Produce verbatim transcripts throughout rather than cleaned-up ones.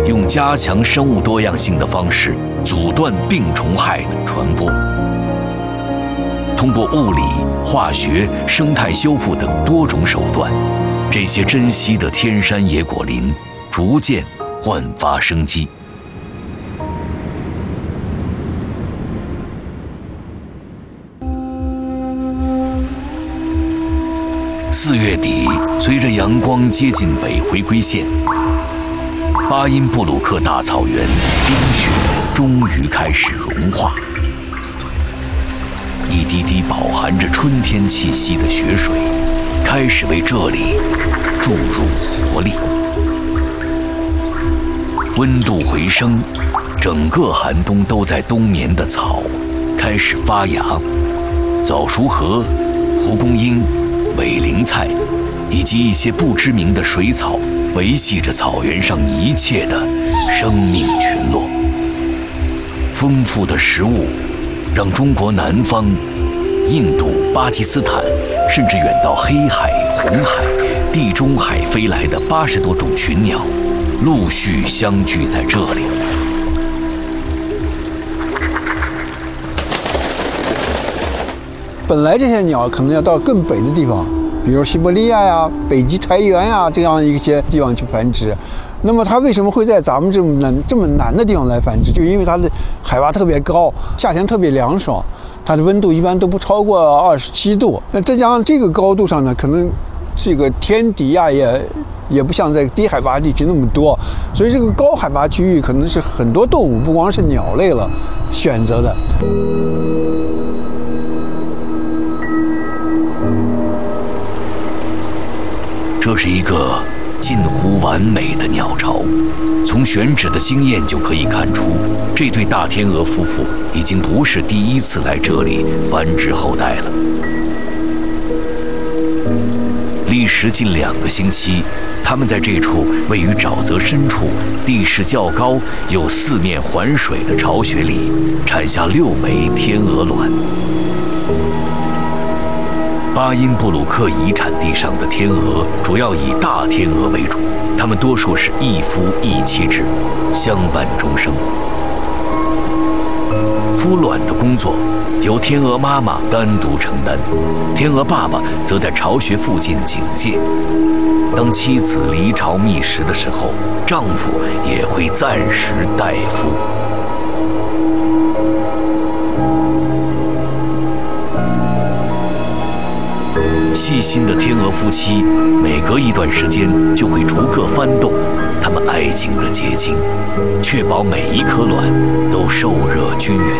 用加强生物多样性的方式阻断病虫害的传播。通过物理、化学、生态修复等多种手段，这些珍稀的天山野果林逐渐焕发生机。四月底，随着阳光接近北回归线，巴音布鲁克大草原冰雪终于开始融化，一滴滴饱含着春天气息的雪水开始为这里注入活力。温度回升，整个寒冬都在冬眠的草开始发芽，早熟禾、蒲公英、伪陵菜以及一些不知名的水草维系着草原上一切的生命群落。丰富的食物让中国南方、印度、巴基斯坦，甚至远到黑海、红海、地中海飞来的八十多种群鸟，陆续相聚在这里。 本来这些鸟可能要到更北的地方，比如西伯利亚呀、北极苔原呀这样一些地方去繁殖。那么它为什么会在咱们这么南这么南的地方来繁殖？就因为它的海拔特别高，夏天特别凉爽，它的温度一般都不超过二十七度。那再加上这个高度上呢，可能这个天敌呀也也不像在低海拔地区那么多，所以这个高海拔区域可能是很多动物，不光是鸟类了，选择的。 这是一个近乎完美的鸟巢，从选址的经验就可以看出，这对大天鹅夫妇已经不是第一次来这里繁殖后代了。历时近两个星期，他们在这处位于沼泽深处、地势较高又四面环水的巢穴里，产下六枚天鹅卵。巴音布鲁克遗产地上的天鹅主要以大天鹅为主，它们多数是一夫一妻制，相伴终生。孵卵的工作由天鹅妈妈单独承担，天鹅爸爸则在巢穴附近警戒。当妻子离巢觅食的时候，丈夫也会暂时代孵。细心的天鹅夫妻每隔一段时间就会逐个翻动他们爱情的结晶，确保每一颗卵都受热均匀。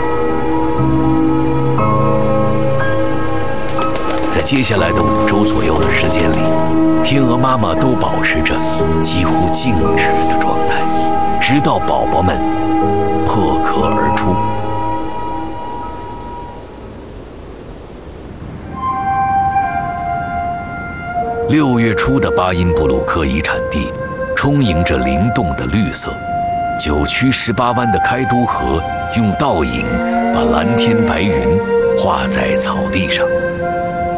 在接下来的五周左右的时间里，天鹅妈妈都保持着几乎静止的状态，直到宝宝们破壳而出。六月初的巴音布鲁克遗产地充盈着灵动的绿色，九曲十八弯的开都河用倒影把蓝天白云画在草地上。